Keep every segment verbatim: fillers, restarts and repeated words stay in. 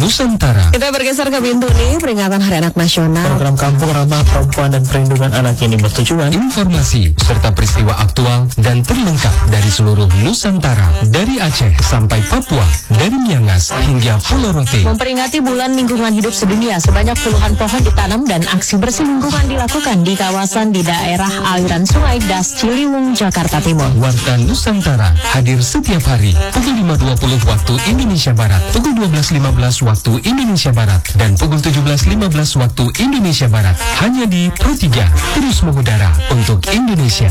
Nusantara. Kita bergeser ke Bintuni, peringatan Hari Anak Nasional. Program Kampung Ramah Perempuan dan Perlindungan Anak ini bertujuan Informasi serta peristiwa aktual dan terlengkap dari seluruh Nusantara, dari Aceh sampai Papua, dari Miangas hingga Pulau Rote. Memperingati Bulan Lingkungan Hidup Sedunia, sebanyak puluhan pohon ditanam dan aksi bersih lingkungan dilakukan di kawasan di daerah aliran sungai Das Ciliwung, Jakarta Timur. Warta Nusantara hadir setiap hari pukul lima dua puluh waktu Indonesia Barat, pukul dua belas lima belas waktu Indonesia Barat, dan pukul tujuh belas lima belas waktu Indonesia Barat. Hanya di Pro tiga, terus mengudara untuk Indonesia.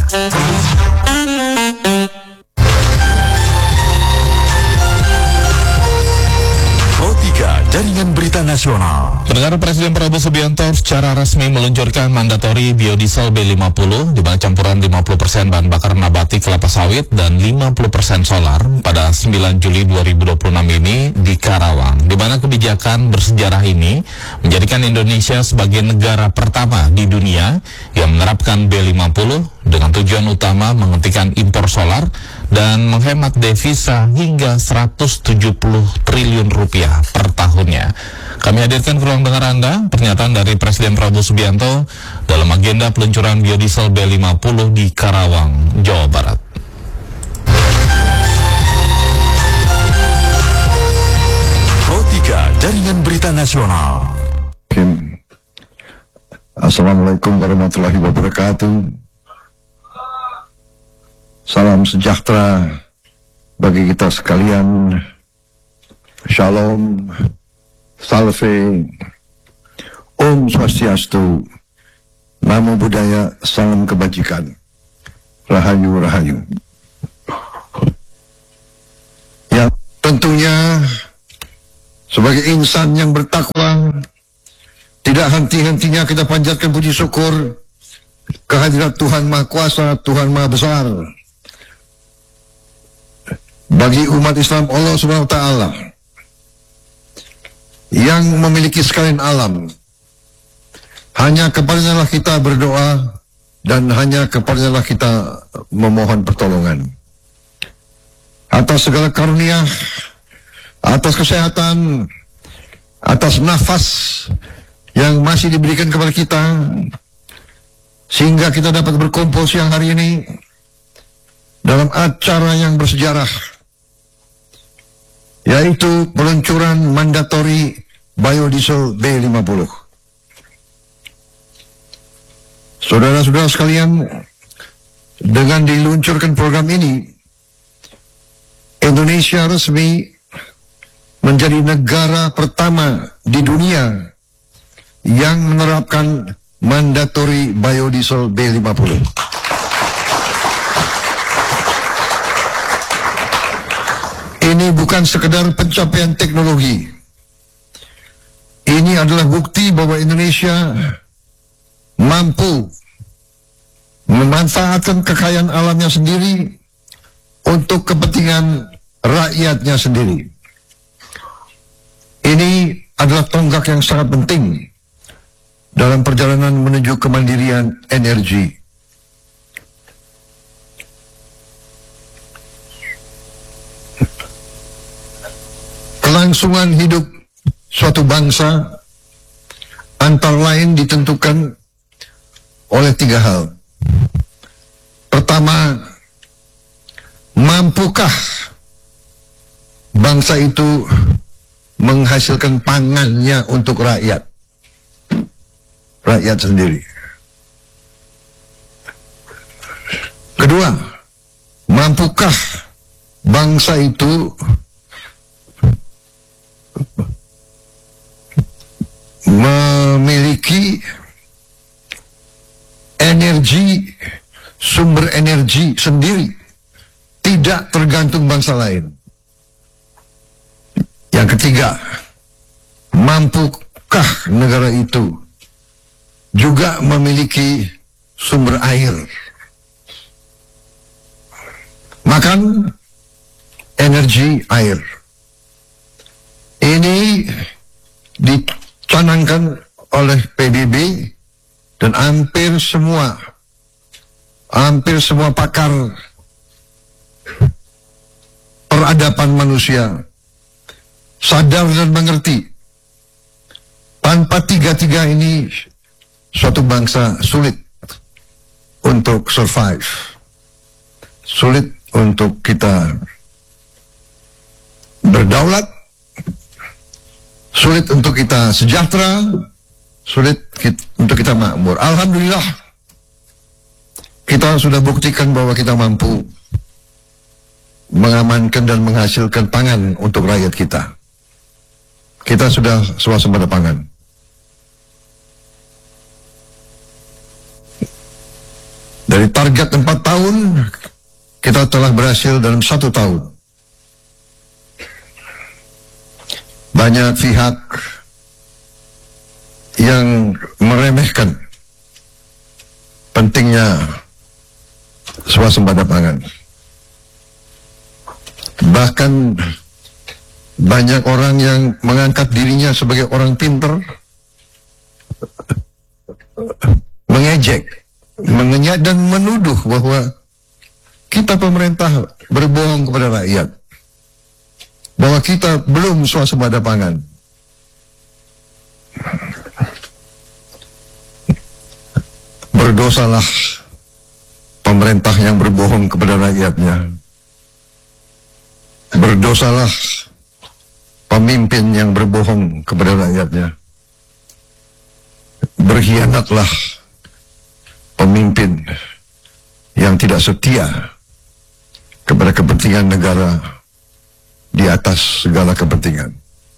Pro tiga, Jaringan Berita Nasional. Pendengar, Presiden Prabowo Subianto secara resmi meluncurkan mandatori biodiesel B lima puluh dengan campuran lima puluh persen bahan bakar nabati kelapa sawit dan lima puluh persen solar pada sembilan Juli dua ribu dua puluh enam ini di Karawang, di mana kebijakan bersejarah ini menjadikan Indonesia sebagai negara pertama di dunia yang menerapkan B lima puluh dengan tujuan utama menghentikan impor solar dan menghemat devisa hingga seratus tujuh puluh triliun rupiah per tahunnya. Kami hadirkan ke ruang dengar Anda pernyataan dari Presiden Prabowo Subianto dalam agenda peluncuran biodiesel B lima puluh di Karawang, Jawa Barat. Pro tiga, Jaringan Berita Nasional. Assalamualaikum warahmatullahi wabarakatuh. Salam sejahtera bagi kita sekalian. Shalom, Salve, Om Swastiastu, Namo Buddhaya, Salam Kebajikan, Rahayu Rahayu. Ya, tentunya sebagai insan yang bertakwa, tidak henti-hentinya kita panjatkan puji syukur kehadirat Tuhan Maha Kuasa, Tuhan Maha Besar. Bagi umat Islam Allah Subhanahu wa Ta'ala yang memiliki sekalian alam, hanya kepadanya lah kita berdoa dan hanya kepadanya lah kita memohon pertolongan. Atas segala karunia, atas kesehatan, atas nafas yang masih diberikan kepada kita, sehingga kita dapat berkumpul siang hari ini dalam acara yang bersejarah, yaitu peluncuran mandatori biodiesel B lima puluh. Saudara-saudara sekalian, dengan diluncurkan program ini, Indonesia resmi menjadi negara pertama di dunia yang menerapkan mandatori biodiesel B lima puluh. Ini bukan sekedar pencapaian teknologi. Ini adalah bukti bahwa Indonesia mampu memanfaatkan kekayaan alamnya sendiri untuk kepentingan rakyatnya sendiri. Ini adalah tonggak yang sangat penting dalam perjalanan menuju kemandirian energi. Kelangsungan hidup suatu bangsa antara lain ditentukan oleh tiga hal. Pertama, mampukah bangsa itu menghasilkan pangannya untuk rakyat, rakyat sendiri. Kedua, mampukah bangsa itu memiliki energi, sumber energi sendiri, tidak tergantung bangsa lain. Yang ketiga, mampukah negara itu juga memiliki sumber air, makan, energi, air. Ini dicanangkan oleh P B B dan hampir semua, hampir semua pakar peradaban manusia sadar dan mengerti Tanpa tiga-tiga ini, suatu bangsa sulit untuk survive. Sulit untuk kita berdaulat, sulit untuk kita sejahtera, sulit kita, untuk kita makmur. Alhamdulillah, kita sudah buktikan bahwa kita mampu mengamankan dan menghasilkan pangan untuk rakyat kita. Kita sudah swasembada pangan. Dari target empat tahun, kita telah berhasil dalam satu tahun. Banyak pihak yang meremehkan pentingnya swasembada pangan. Bahkan banyak orang yang mengangkat dirinya sebagai orang pintar, mengejek, mengenyat dan menuduh bahwa kita pemerintah berbohong kepada rakyat, bahwa kita belum swasembada pangan. Berdosalah pemerintah yang berbohong kepada rakyatnya. Berdosalah pemimpin yang berbohong kepada rakyatnya. Berkhianatlah pemimpin yang tidak setia kepada kepentingan negara di atas segala kepentingan.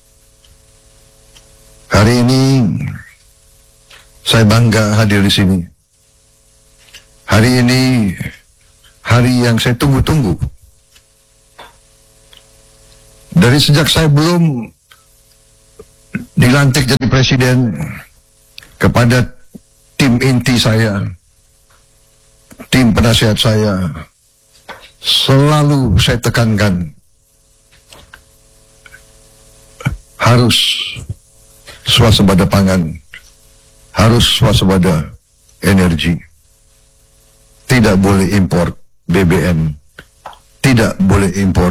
Hari ini saya bangga hadir di sini. Hari ini hari yang saya tunggu-tunggu. Dari sejak saya belum dilantik jadi presiden, kepada tim inti saya, tim penasihat saya, selalu saya tekankan harus swasembada pangan, harus swasembada energi. Tidak boleh impor B B M, tidak boleh impor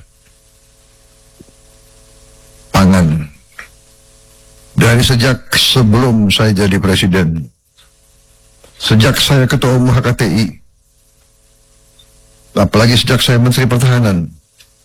pangan. Dari sejak sebelum saya jadi presiden, sejak saya ketua umum H K T I, apalagi sejak saya Menteri Pertahanan,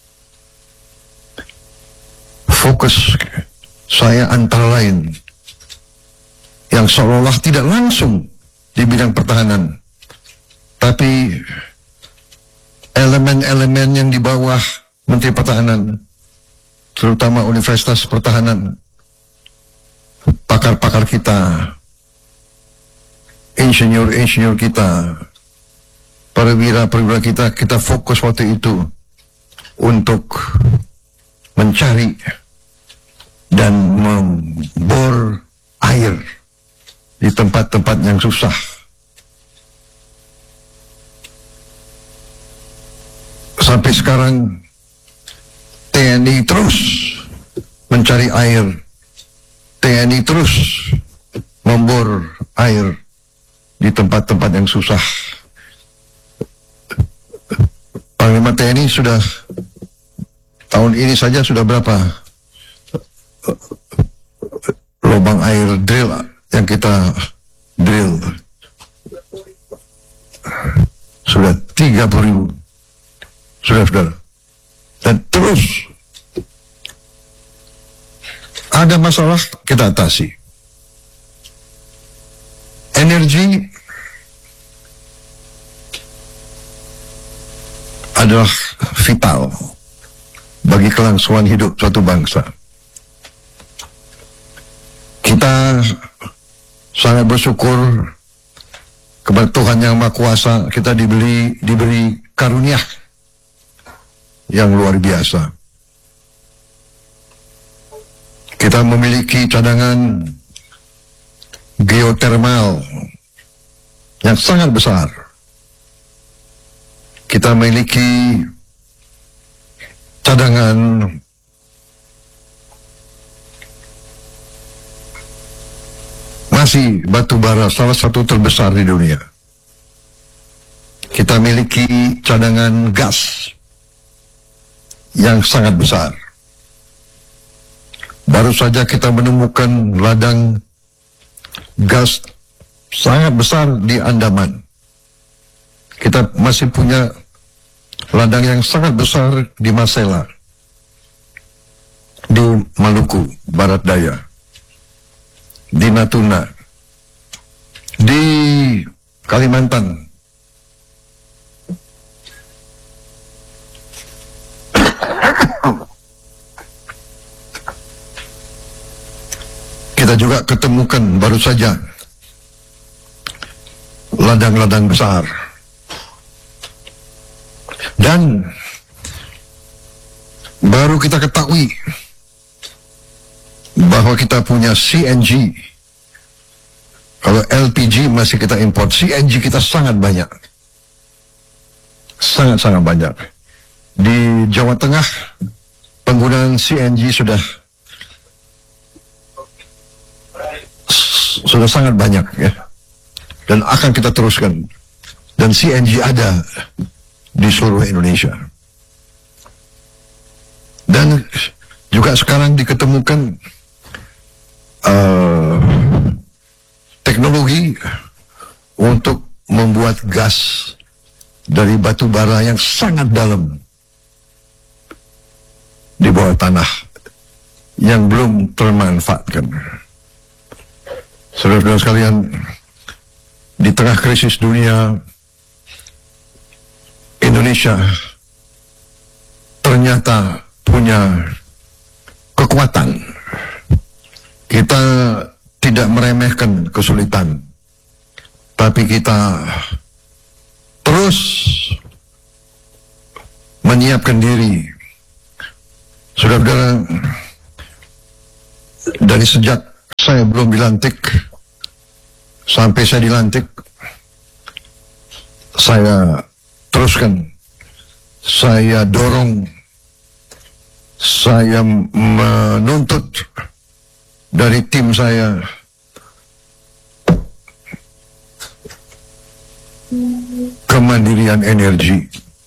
fokus saya antara lain yang seolah-olah tidak langsung di bidang pertahanan, tapi elemen-elemen yang di bawah Menteri Pertahanan, terutama Universitas Pertahanan, pakar-pakar kita, insinyur-insinyur kita, perwira-perwira kita, kita fokus waktu itu untuk mencari dan membor air di tempat-tempat yang susah. Sampai sekarang T N I terus mencari air, T N I terus membor air di tempat-tempat yang susah. Panglima T N I sudah tahun ini saja sudah berapa lubang air drill yang kita drill? Sudah tiga puluh ribu. Saudara-saudara. Dan terus ada masalah, kita atasi. Energi adalah vital bagi kelangsungan hidup suatu bangsa. Kita sangat bersyukur kepada Tuhan Yang Maha Kuasa, kita diberi diberi karunia yang luar biasa. Kita memiliki cadangan geotermal yang sangat besar. Kita memiliki cadangan masih batu bara salah satu terbesar di dunia. Kita memiliki cadangan gas yang sangat besar. Baru saja kita menemukan ladang gas sangat besar di Andaman. Kita masih punya ladang yang sangat besar di Masela, di Maluku Barat Daya, di Natuna, di Kalimantan. Kita juga ketemukan baru saja ladang-ladang besar. Dan baru kita ketahui bahwa kita punya C N G. Kalau L P G masih kita import, C N G kita sangat banyak. Sangat-sangat banyak. Di Jawa Tengah, penggunaan C N G sudah sudah sangat banyak, ya, dan akan kita teruskan. Dan C N G ada di seluruh Indonesia. Dan juga sekarang diketemukan uh, teknologi untuk membuat gas dari batu bara yang sangat dalam di bawah tanah yang belum termanfaatkan. Saudara-saudara sekalian, di tengah krisis dunia, Indonesia ternyata punya kekuatan. Kita tidak meremehkan kesulitan, tapi kita terus menyiapkan diri. Saudara-saudara, dari sejak saya belum dilantik sampai saya dilantik, saya teruskan, saya dorong, saya menuntut dari tim saya kemandirian energi.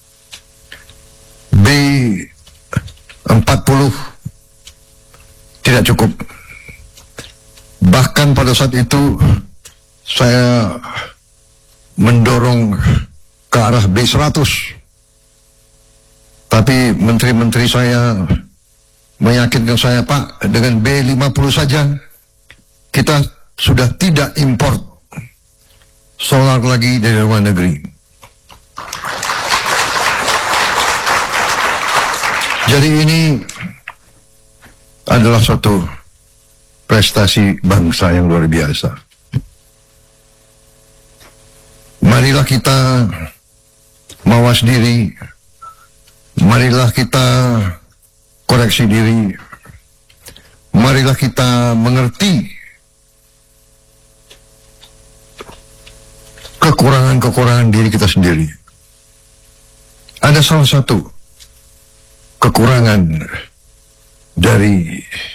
B empat puluh tidak cukup. Bahkan pada saat itu saya mendorong ke arah B seratus. Tapi menteri-menteri saya meyakinkan saya, Pak, dengan B lima puluh saja kita sudah tidak import solar lagi dari luar negeri. Jadi ini adalah suatu prestasi bangsa yang luar biasa. Marilah kita mawas diri, marilah kita koreksi diri, marilah kita mengerti kekurangan-kekurangan diri kita sendiri. Ada salah satu kekurangan dari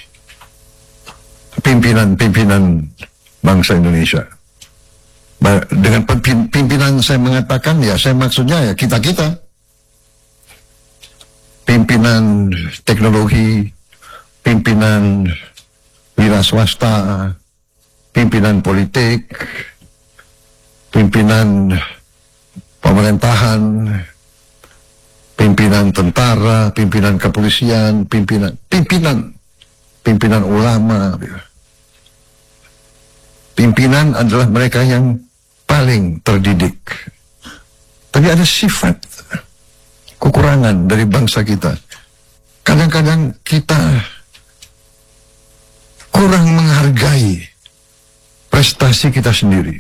pimpinan-pimpinan bangsa Indonesia. Dengan pimpinan saya mengatakan, ya saya maksudnya ya kita-kita. Pimpinan teknologi, pimpinan wira swasta, pimpinan politik, pimpinan pemerintahan, pimpinan tentara, pimpinan kepolisian, pimpinan pimpinan pimpinan ulama. Pimpinan adalah mereka yang paling terdidik. Tapi ada sifat kekurangan dari bangsa kita. Kadang-kadang kita kurang menghargai prestasi kita sendiri.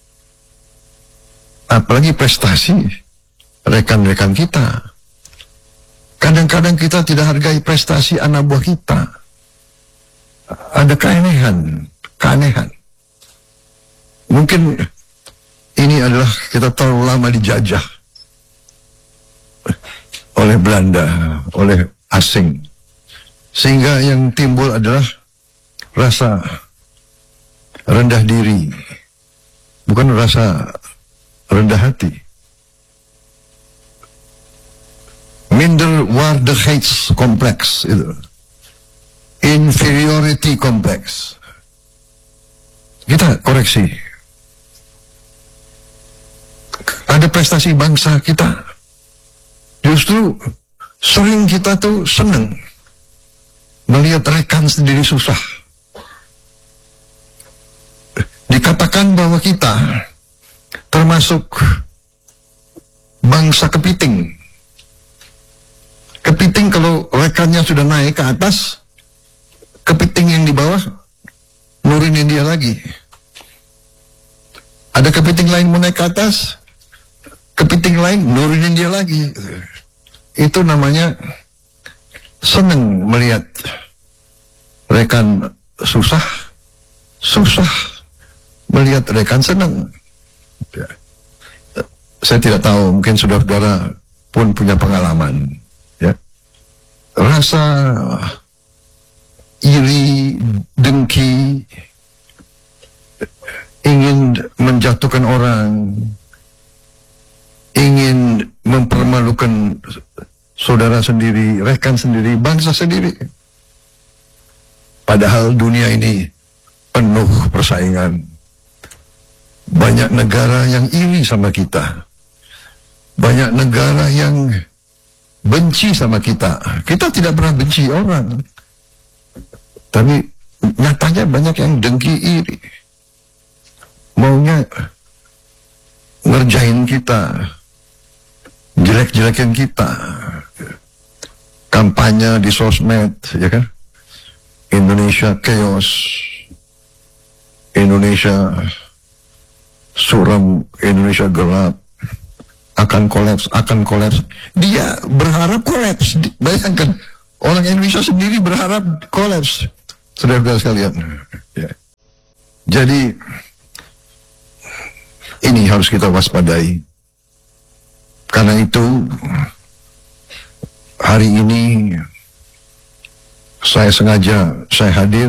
Apalagi prestasi rekan-rekan kita. Kadang-kadang kita tidak hargai prestasi anak buah kita. Ada keanehan, keanehan. Mungkin ini adalah kita terlalu lama dijajah oleh Belanda, oleh asing. Sehingga yang timbul adalah rasa rendah diri, bukan rasa rendah hati. Minderwaardigheidskompleks itu. inferiority complex. Kita koreksi. Ada prestasi bangsa kita. Justru sering kita tuh senang melihat rekan sendiri susah. Dikatakan bahwa kita termasuk bangsa kepiting. Kepiting kalau rekannya sudah naik ke atas, kepiting yang di bawah nurunin dia lagi. Ada kepiting lain mau naik ke atas, kepiting lain nurunin dia lagi. Itu namanya senang melihat rekan susah, susah melihat rekan senang. Ya. Saya tidak tahu, mungkin saudara-saudara pun punya pengalaman. Ya. Rasa iri, dengki, ingin menjatuhkan orang, ingin mempermalukan saudara sendiri, rekan sendiri, bangsa sendiri. Padahal dunia ini penuh persaingan. Banyak negara yang iri sama kita. Banyak negara yang benci sama kita. Kita tidak pernah benci orang. Tapi nyatanya banyak yang dengki iri. Maunya ngerjain kita. Jelek-jelekin kita. Kampanye di sosmed, ya kan? Indonesia chaos. Indonesia suram, Indonesia gelap. Akan kolaps, akan kolaps. Dia berharap kolaps. Bayangkan, orang Indonesia sendiri berharap kolaps. Saudara-saudara sekalian. Ya. Jadi, ini harus kita waspadai. Karena itu, hari ini, saya sengaja, saya hadir.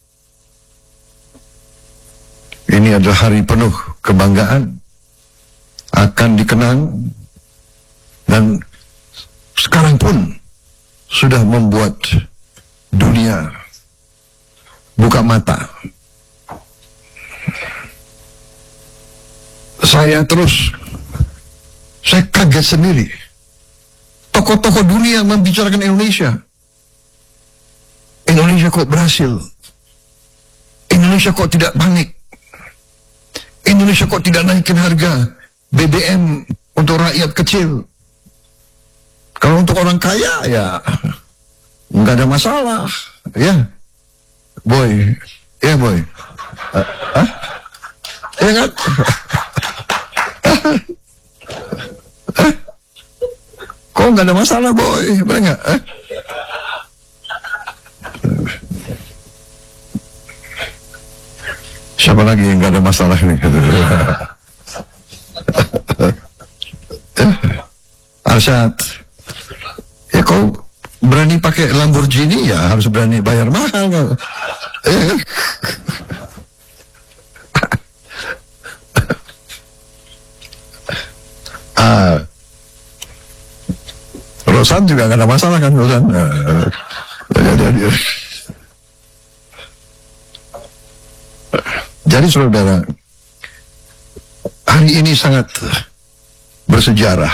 Ini adalah hari penuh kebanggaan. Akan dikenang, dan sekarang pun sudah membuat dunia buka mata. Saya terus, saya kaget sendiri. Tokoh-tokoh dunia membicarakan Indonesia. Indonesia kok berhasil? Indonesia kok tidak panik? Indonesia kok tidak naikin harga B B M untuk rakyat kecil? Kalau untuk orang kaya, ya nggak ada masalah, ya, boy, ya boy, uh, huh? Ya kan? Kok nggak ada masalah, boy, benar nggak? Eh? Siapa lagi yang nggak ada masalah nih? Arsyad, ya kau berani pakai Lamborghini, ya harus berani bayar mahal. Eh. ah, Rosan juga nggak ada masalah kan, Rosan? Uh, Jadi saudara, hari ini sangat bersejarah.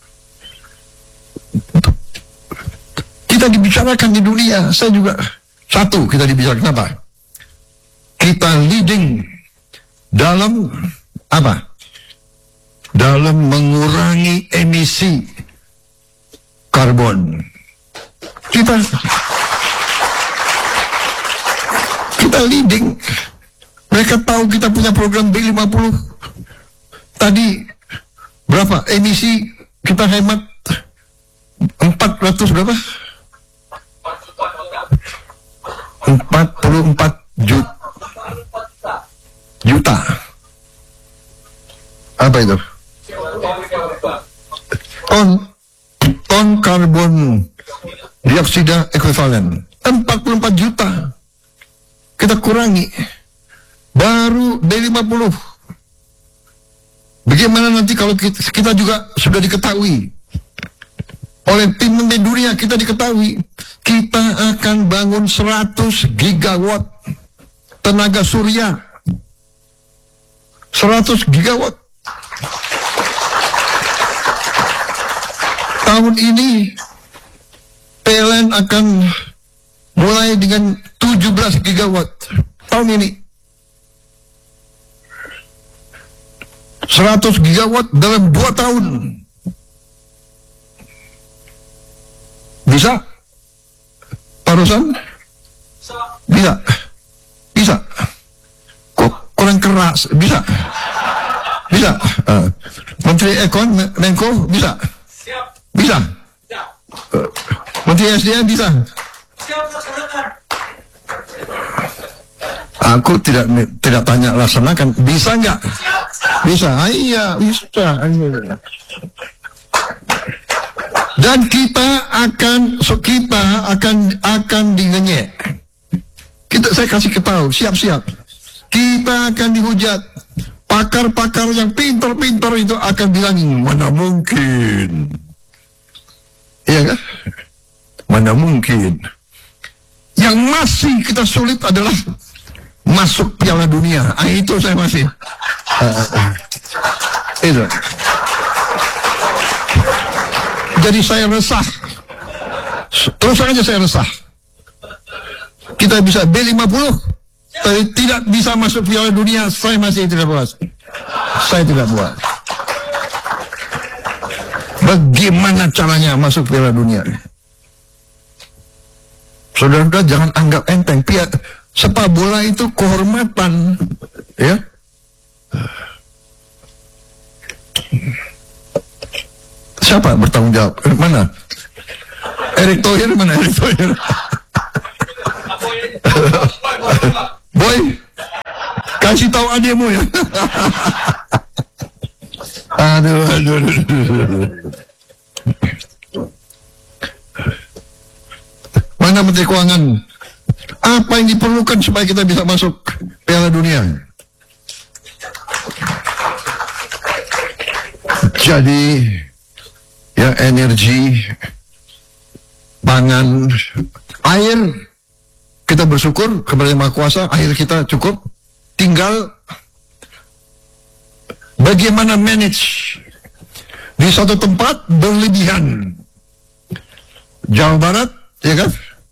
Kita dibicarakan di dunia. Saya juga, satu, kita dibicarakan apa? Kita leading dalam apa? Dalam mengurangi emisi karbon. Kita kita leading. Mereka tahu kita punya program B lima puluh. Tadi berapa emisi kita hemat? empat ratus berapa? empat puluh empat juta. Apa itu? Ton ton karbon dioksida ekuivalen. empat puluh empat juta. Kita kurangi. Baru B lima puluh. Bagaimana nanti kalau kita, kita juga sudah diketahui oleh tim menteri dunia, kita diketahui kita akan bangun seratus gigawatt tenaga surya. seratus gigawatt. Tahun ini P L N akan mulai dengan tujuh belas gigawatt. Tahun ini seratus gigawatt dalam dua tahun. Bisa? Pak Rosan? Bisa? Bisa? Kok kurang keras? Bisa? Bisa? Uh, Menteri Ekon, Menko, bisa? Bisa? Uh, Menteri S D M bisa? Aku tidak tidak tanya laksanakan. Bisa nggak? Bisa? Ah, iya, bisa. Dan kita akan, so kita akan akan dingenyek. Kita, saya kasih ketahu, siap-siap. Kita akan dihujat. Pakar-pakar yang pintar-pintar itu akan bilang, mana mungkin? Iya kan? Mana mungkin? Yang masih kita sulit adalah masuk Piala Dunia. Ah, itu saya masih. Uh, uh, itu. Jadi saya resah. Terus saja saya resah. Kita bisa B lima puluh, tapi tidak bisa masuk Piala Dunia. Saya masih tidak puas. Saya tidak puas. Bagaimana caranya masuk Piala Dunia? Saudara-saudara, jangan anggap enteng. Piala sepak bola itu kehormatan, ya. Siapa bertanggung jawab? Mana? Erick Thohir mana? Erick Thohir. Boy, kasih tahu adikmu ya. Aduh, aduh, aduh. Mana Menteri Keuangan? Apa yang diperlukan supaya kita bisa masuk Piala Dunia? Jadi, ya energi, pangan, air, kita bersyukur kepada Yang Maha Kuasa, air kita cukup. Tinggal bagaimana manage. Di satu tempat berlebihan. Jawa Barat, ya kan?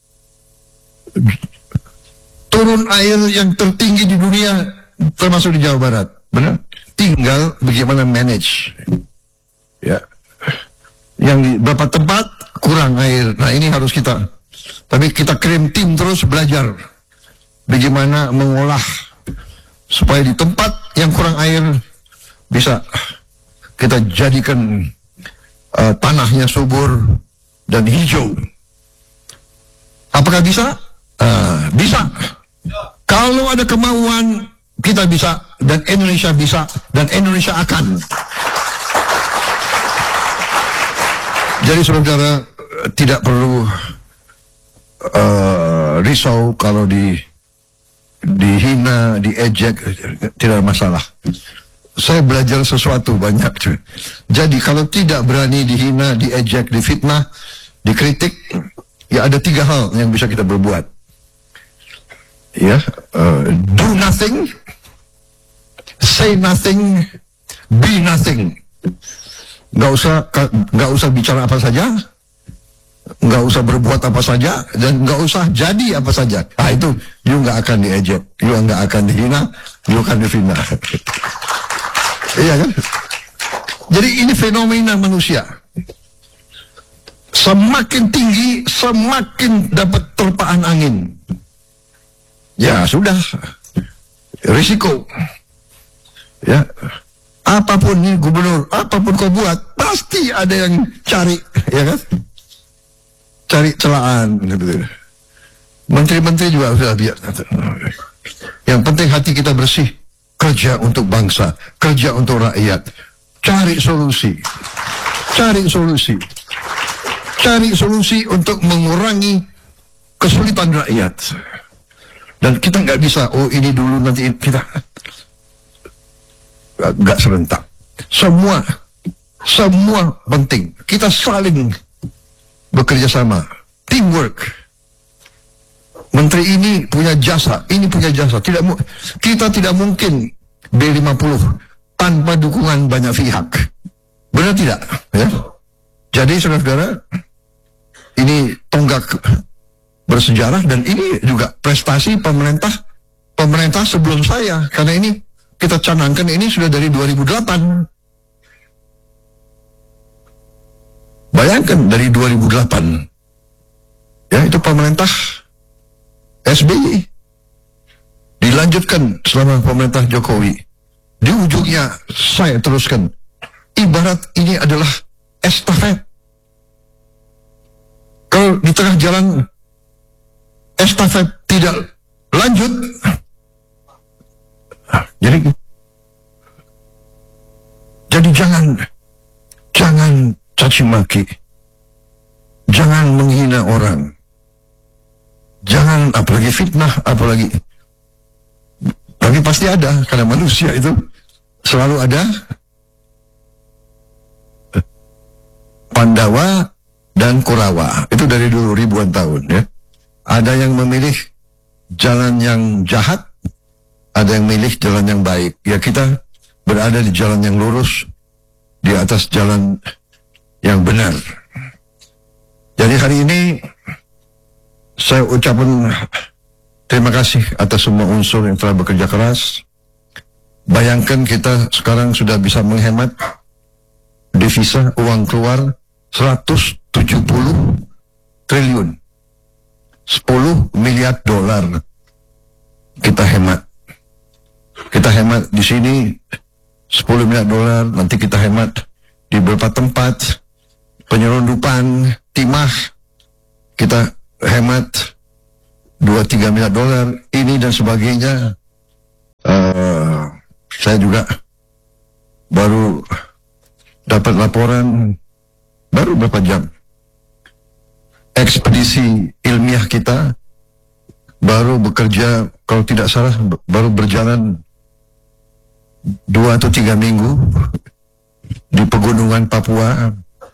Turun air yang tertinggi di dunia termasuk di Jawa Barat, benar? Tinggal bagaimana manage. Ya. Yang di beberapa tempat kurang air. Nah, ini harus kita. Tapi kita kirim tim terus belajar bagaimana mengolah supaya di tempat yang kurang air bisa kita jadikan uh, tanahnya subur dan hijau. Apakah bisa? Uh, bisa. Kalau ada kemauan, kita bisa, dan Indonesia bisa, dan Indonesia akan. Jadi saudara, tidak perlu uh, risau kalau di dihina, diejek, tidak ada masalah. Saya belajar sesuatu banyak. Jadi kalau tidak berani dihina, diejek, difitnah, dikritik, ya ada tiga hal yang bisa kita berbuat. Ya, uh, do nothing, say nothing, be nothing. Nggak usah nggak usah bicara apa saja, nggak usah berbuat apa saja, dan nggak usah jadi apa saja. Ah, itu you nggak akan diejek, you nggak akan dihina, you akan difitnah. Iya kan? Jadi ini fenomena manusia. Semakin tinggi, semakin dapat terpaan angin. Ya sudah, risiko. Ya. Apapun nih gubernur, apapun kau buat, pasti ada yang cari, ya kan? Cari celaan, gitu. Menteri-menteri juga sudah biar. Yang penting hati kita bersih, kerja untuk bangsa, kerja untuk rakyat, cari solusi, cari solusi, cari solusi untuk mengurangi kesulitan rakyat. Dan kita nggak bisa, oh ini dulu nanti kita. Gak serentak. Semua semua penting. Kita saling bekerja sama, teamwork. menteri ini punya jasa, ini punya jasa. Tidak, kita tidak mungkin B lima puluh tanpa dukungan banyak pihak. Benar tidak? Ya. Jadi saudara-saudara, ini tonggak bersejarah dan ini juga prestasi pemerintah pemerintah sebelum saya, karena ini kita canangkan ini sudah dari dua ribu delapan. Bayangkan dari dua ribu delapan, ya itu pemerintah S B Y dilanjutkan selama pemerintah Jokowi. Di ujungnya saya teruskan, ibarat ini adalah estafet. Kalau di tengah jalan estafet tidak lanjut, jadi jadi jangan jangan caci maki, jangan menghina orang, jangan apalagi fitnah, apalagi tapi pasti ada, karena manusia itu selalu ada. Pandawa dan Kurawa itu dari dulu ribuan tahun, ya. Ada yang memilih jalan yang jahat, ada yang memilih jalan yang baik. Ya, kita berada di jalan yang lurus, di atas jalan yang benar. Jadi hari ini saya ucapkan terima kasih atas semua unsur yang telah bekerja keras. Bayangkan kita sekarang sudah bisa menghemat devisa, uang keluar seratus tujuh puluh triliun, sepuluh miliar dolar kita hemat. Kita hemat di sini sepuluh miliar dolar, nanti kita hemat di beberapa tempat, penyelundupan, timah, kita hemat dua tiga miliar dolar, ini dan sebagainya. Uh, saya juga baru dapat laporan baru beberapa jam, ekspedisi ilmiah kita baru bekerja, kalau tidak salah baru berjalan dua atau tiga minggu di pegunungan Papua.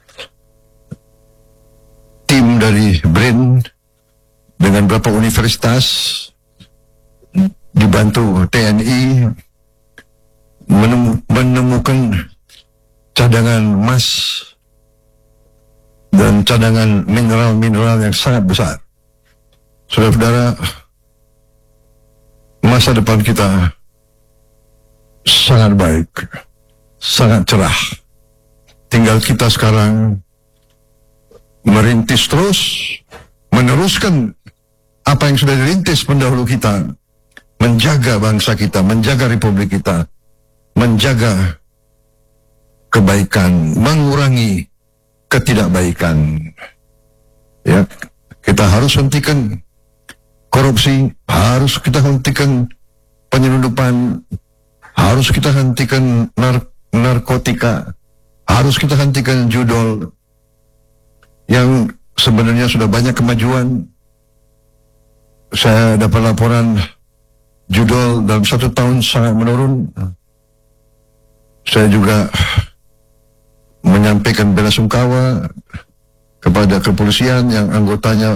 Tim dari B R I N dengan beberapa universitas dibantu T N I menemukan cadangan emas dan cadangan mineral-mineral yang sangat besar. Saudara-saudara, masa depan kita sangat baik, sangat cerah. Tinggal kita sekarang merintis terus, meneruskan apa yang sudah dirintis pendahulu kita, menjaga bangsa kita, menjaga republik kita, menjaga kebaikan, mengurangi ketidakbaikan. Ya, kita harus hentikan korupsi, harus kita hentikan penyelundupan, harus kita hentikan nar narkotika, harus kita hentikan judol yang sebenarnya sudah banyak kemajuan. Saya dapat laporan judol dalam satu tahun sangat menurun. Saya juga menyampaikan bela sungkawa kepada kepolisian yang anggotanya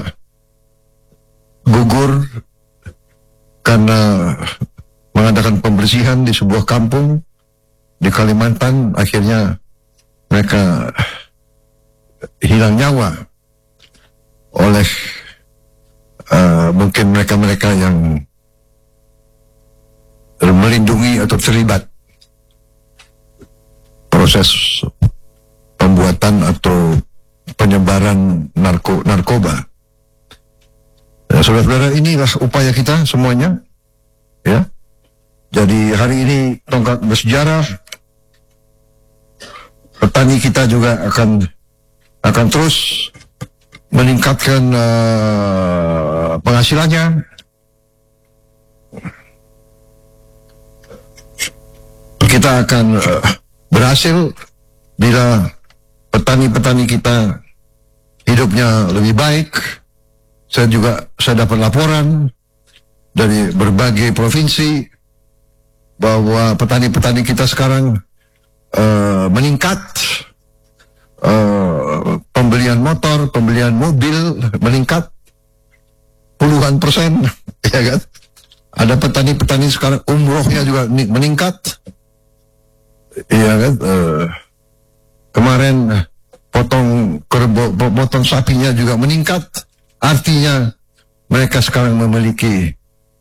gugur karena mengadakan pembersihan di sebuah kampung di Kalimantan. Akhirnya mereka hilang nyawa oleh uh, mungkin mereka-mereka yang melindungi atau terlibat proses pembuatan atau penyebaran narko narkoba. Ya, saudara-saudara, inilah upaya kita semuanya. Ya, jadi hari ini tonggak bersejarah. Petani kita juga akan akan terus meningkatkan uh, penghasilannya. Kita akan uh, berhasil bila petani-petani kita hidupnya lebih baik. Saya juga saya dapat laporan dari berbagai provinsi bahwa petani-petani kita sekarang uh, meningkat, uh, pembelian motor, pembelian mobil meningkat puluhan persen. persen, ya kan? Ada petani-petani sekarang umrohnya juga meningkat, ya kan? Uh, kemarin potong kerbau, potong sapinya juga meningkat, artinya mereka sekarang memiliki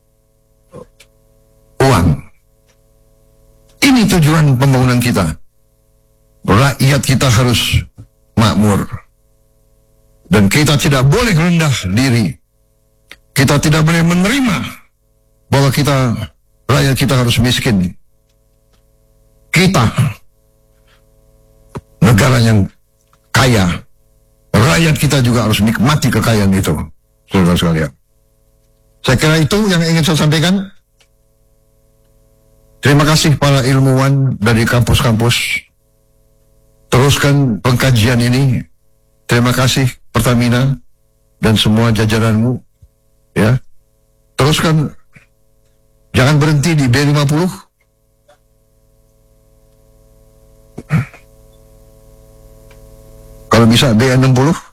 uang. Ini tujuan pembangunan kita. Rakyat kita harus makmur. Dan kita tidak boleh rendah diri. Kita tidak boleh menerima bahwa kita, rakyat kita harus miskin. Kita, negara yang kaya, rakyat kita juga harus nikmati kekayaan itu, saudara sekalian. Saya kira itu yang ingin saya sampaikan. Terima kasih para ilmuwan dari kampus-kampus. Teruskan pengkajian ini. Terima kasih Pertamina dan semua jajaranmu. Ya, teruskan. Jangan berhenti di B lima puluh. Kalau bisa B enam puluh.